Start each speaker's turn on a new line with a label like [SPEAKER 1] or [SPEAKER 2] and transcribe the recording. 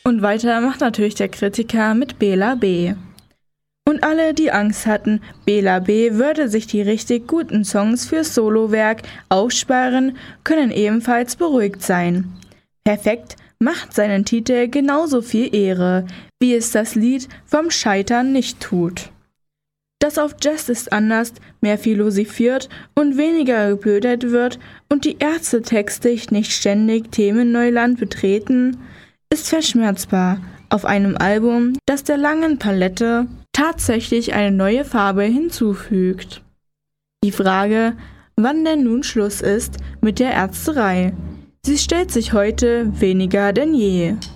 [SPEAKER 1] Und weiter macht natürlich der Kritiker mit Bela B. Und alle, die Angst hatten, Bela B. würde sich die richtig guten Songs fürs Solowerk aufsparen, können ebenfalls beruhigt sein. Perfekt macht seinen Titel genauso viel Ehre, wie es das Lied vom Scheitern nicht tut. Dass auf Jazz ist anders mehr philosophiert und weniger geblödet wird und die Ärzte textlich nicht ständig Themenneuland betreten, ist verschmerzbar auf einem Album, das der langen Palette tatsächlich eine neue Farbe hinzufügt. Die Frage, wann denn nun Schluss ist mit der Ärzterei, sie stellt sich heute weniger denn je.